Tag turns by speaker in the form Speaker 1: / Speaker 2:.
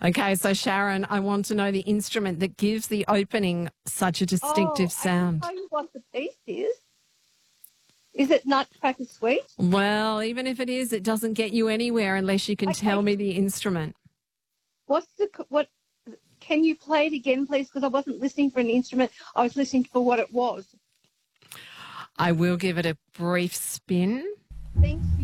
Speaker 1: Okay, so Sharon, I want to know the instrument that gives the opening such a distinctive sound.
Speaker 2: I can tell you what the piece is. Is it Nutcracker Suite?
Speaker 1: Well, even if it is, it doesn't get you anywhere unless you can tell me the instrument.
Speaker 2: What? Can you play it again, please? Because I wasn't listening for an instrument. I was listening for what it was.
Speaker 1: I will give it a brief spin.
Speaker 2: Thank you.